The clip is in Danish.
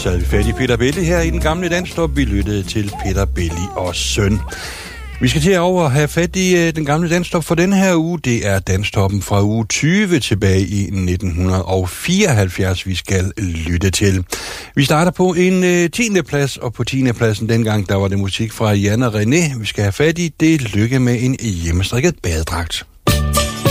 Så havde vi fat i Peter Belli her i den gamle Danstop. Vi lyttede til Peter Belli og søn. Vi skal til over have fat i den gamle Danstop for denne her uge. Det er Danstoppen fra uge 20 tilbage i 1974, vi skal lytte til. Vi starter på en 10. plads, og på 10. pladsen dengang, der var det musik fra Jan og René. Vi skal have fat i Det Lykke med en hjemmestrikket badedragt.